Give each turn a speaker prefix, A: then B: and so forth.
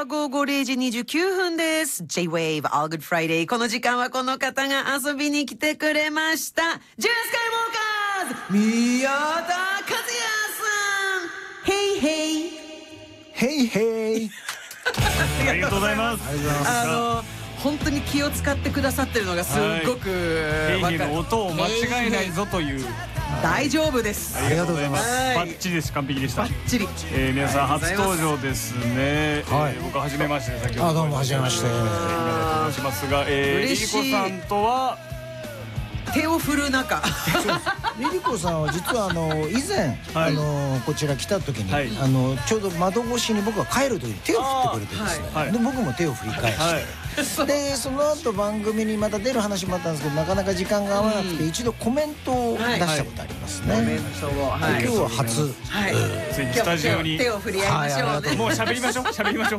A: 午後0時29分です。J-Wave All Good Friday。この時間はこの方が遊びに来てくれました。ジュンスカイウォーカーズ宮田和也さん。ヘイヘイ。
B: ヘイヘイ。
C: ありがとうございます。
A: 本当に気を使ってくださってるのがすごく
C: ヘイヘイの音を間違えないぞという。
A: 大丈夫です。
C: ありがとうございます。バッチリです。完璧でした。
A: バッチリ。
C: 皆さん初登場ですね。僕は初めまして。先ほど。
B: どうも初めまして。
C: 今田と申しますが、リリコさんとは
A: 手を振る中。
B: リリコさんは実は以前こちら来た時にちょうど窓越しに僕が帰る時に手を振ってくれてですね。で僕も手を振り返して。でその後番組にまた出る話もあったんですけどなかなか時間が合わなくて一度コメントを出したことありますね。今日は初
C: スタジオに
A: 手を振り合いましょうね。
C: もう喋りましょう。